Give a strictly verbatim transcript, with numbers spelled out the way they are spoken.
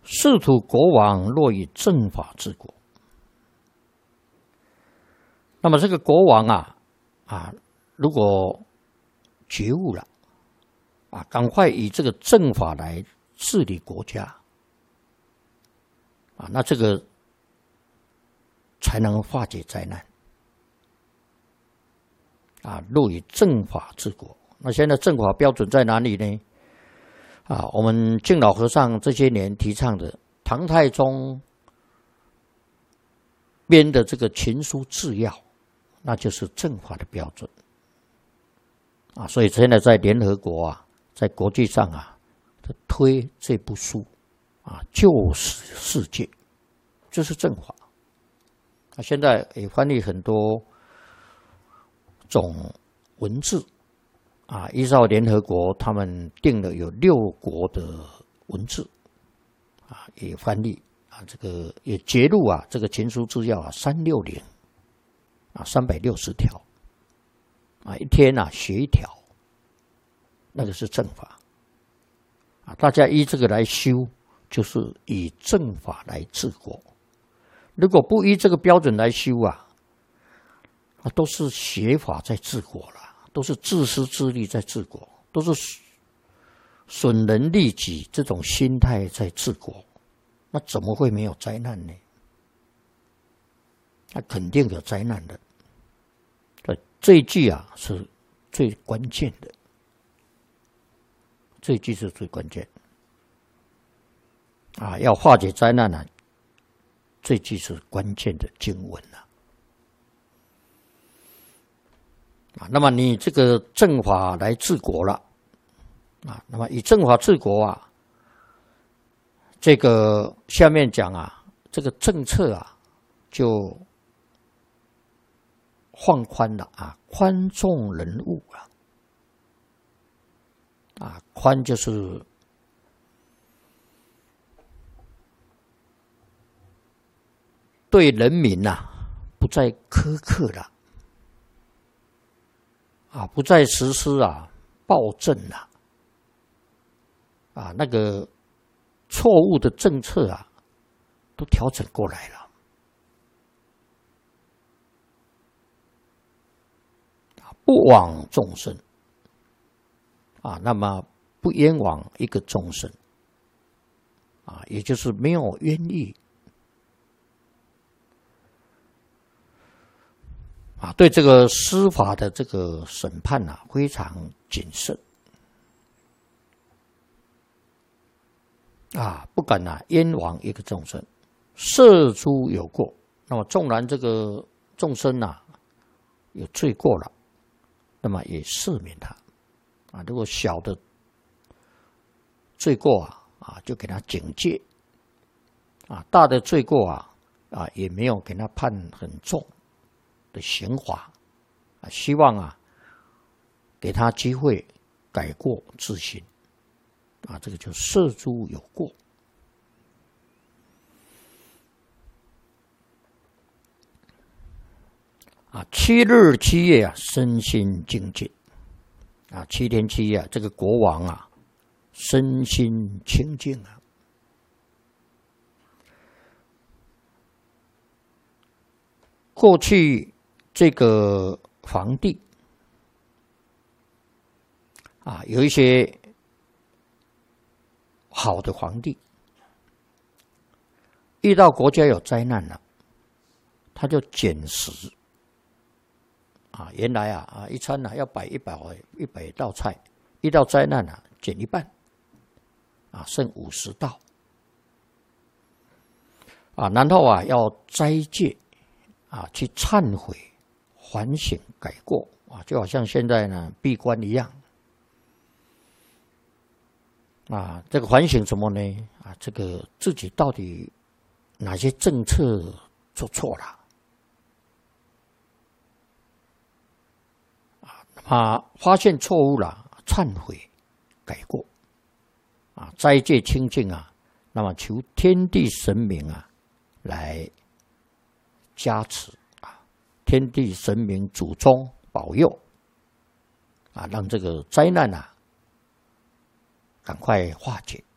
世土国王若以正法治国，那么这个国王啊啊，如果觉悟了啊，赶快以这个正法来治理国家啊，那这个才能化解灾难啊。若以正法治国，那现在正法标准在哪里呢？啊，我们敬老和尚这些年提倡的唐太宗编的这个秦书治要，那就是正法的标准啊。所以现在在联合国啊，在国际上啊，推这部书啊，救世世界，这是正法。啊，现在也翻译很多种文字。啊，依照联合国他们定了有六国的文字，啊，也翻译啊，这个也揭露啊，这个秦书治要啊，三六零啊，三百六十条啊，一天啊学一条，那个是正法啊，大家依这个来修，就是以正法来治国。如果不依这个标准来修啊，啊，都是邪法在治国了。都是自私自利在治国，都是损人利己这种心态在治国，那怎么会没有灾难呢？那肯定有灾难的。对，这一句啊是最关键的，这一句是最关键啊！要化解灾难啊，这一句是关键的经文啊。啊，那么你这个正法来治国了，啊，那么以正法治国啊，这个下面讲啊，这个政策啊就放宽了啊，宽重人物了，啊，宽就是对人民呐、啊、不再苛刻了。啊，不再实施啊暴政了，啊，那个错误的政策啊，都调整过来了，啊，不枉众生，啊，那么不冤枉一个众生，啊，也就是没有冤狱。啊，对这个司法的这个审判啊，非常谨慎啊，不敢啊冤枉一个众生，涉诸有过。那么纵然这个众生啊有罪过了，那么也赦免他啊。如果小的罪过啊啊，就给他警戒啊；大的罪过啊啊，也没有给他判很重的刑罚啊，希望啊给他机会改过自新啊，这个就涉诸有过啊。七日七夜啊，身心精进啊，七天七夜、啊，这个国王啊，身心清净啊。过去这个皇帝啊，有一些好的皇帝，遇到国家有灾难了，他就减食啊。原来啊啊一餐啊要摆一百一百道菜，遇到灾难啊减一半啊，剩五十道啊，然后啊要斋戒啊，去忏悔。反省改过啊，就好像现在呢闭关一样啊。这个反省什么呢？啊，这个自己到底哪些政策做错了啊？啊，发现错误了，忏悔改过啊，斋戒清净啊，那么求天地神明啊来加持。天地神明祖宗保佑啊，让这个灾难啊赶快化解。